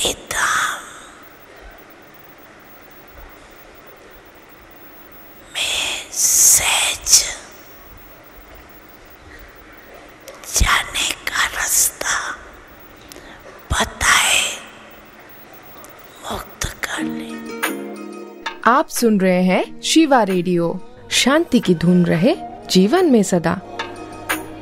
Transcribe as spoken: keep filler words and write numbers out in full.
शांति धाम में सहज जाने का रास्ता बताए मुक्त कर ले। आप सुन रहे हैं शिवा रेडियो। शांति की धुन रहे जीवन में सदा।